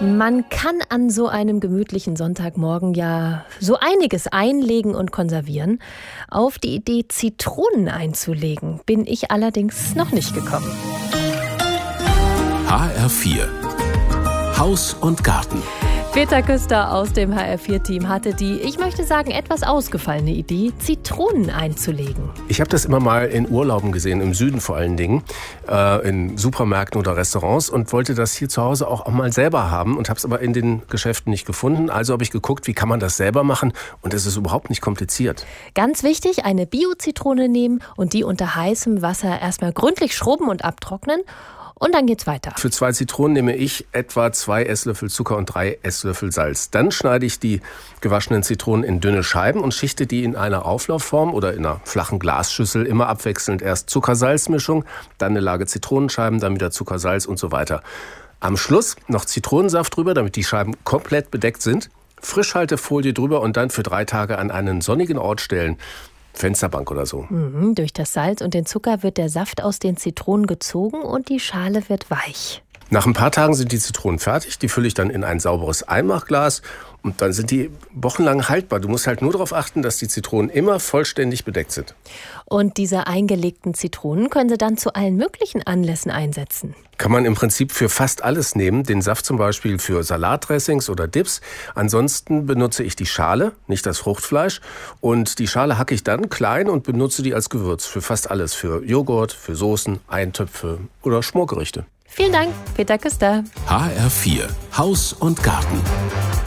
Man kann an so einem gemütlichen Sonntagmorgen ja so einiges einlegen und konservieren. Auf die Idee, Zitronen einzulegen, bin ich allerdings noch nicht gekommen. HR4 Haus und Garten. Peter Küster aus dem HR4-Team hatte die, ich möchte sagen, etwas ausgefallene Idee, Zitronen einzulegen. Ich habe das immer mal in Urlauben gesehen, im Süden vor allen Dingen, in Supermärkten oder Restaurants und wollte das hier zu Hause auch mal selber haben und habe es aber in den Geschäften nicht gefunden. Also habe ich geguckt, wie kann man das selber machen und es ist überhaupt nicht kompliziert. Ganz wichtig, eine Bio-Zitrone nehmen und die unter heißem Wasser erstmal gründlich schrubben und abtrocknen. Und dann geht's weiter. Für 2 Zitronen nehme ich etwa 2 Esslöffel Zucker und 3 Esslöffel Salz. Dann schneide ich die gewaschenen Zitronen in dünne Scheiben und schichte die in einer Auflaufform oder in einer flachen Glasschüssel immer abwechselnd. Erst Zucker-Salz-Mischung, dann eine Lage Zitronenscheiben, dann wieder Zucker, Salz und so weiter. Am Schluss noch Zitronensaft drüber, damit die Scheiben komplett bedeckt sind. Frischhaltefolie drüber und dann für 3 Tage an einen sonnigen Ort stellen. Fensterbank oder so. Durch das Salz und den Zucker wird der Saft aus den Zitronen gezogen und die Schale wird weich. Nach ein paar Tagen sind die Zitronen fertig. Die fülle ich dann in ein sauberes Einmachglas und dann sind die wochenlang haltbar. Du musst halt nur darauf achten, dass die Zitronen immer vollständig bedeckt sind. Und diese eingelegten Zitronen können Sie dann zu allen möglichen Anlässen einsetzen. Kann man im Prinzip für fast alles nehmen. Den Saft zum Beispiel für Salatdressings oder Dips. Ansonsten benutze ich die Schale, nicht das Fruchtfleisch. Und die Schale hacke ich dann klein und benutze die als Gewürz für fast alles. Für Joghurt, für Soßen, Eintöpfe oder Schmorgerichte. Vielen Dank, Peter Küster. HR4 Haus und Garten.